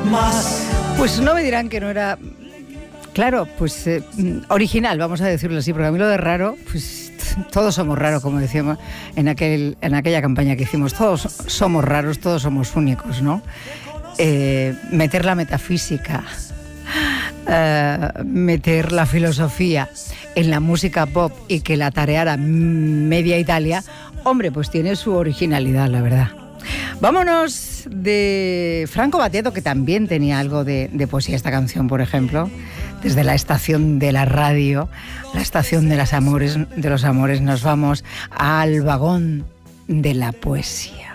más. Pues no me dirán que no era, claro, pues original, vamos a decirlo así, porque a mí lo de raro, pues todos somos raros, como decíamos en aquella campaña que hicimos, todos somos raros, todos somos únicos, ¿no? Meter la metafísica, meter la filosofía en la música pop y que la tareara media Italia, hombre, pues tiene su originalidad, la verdad. Vámonos de Franco Battiato, que también tenía algo de poesía esta canción, por ejemplo. Desde la estación de la radio, la estación de los amores, nos vamos al vagón de la poesía.